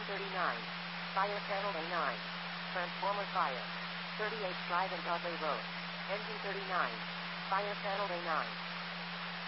39. Fire Channel A9. Transformer Fire. 38 Drive and Dudley Road. Engine 39. Fire Channel A9.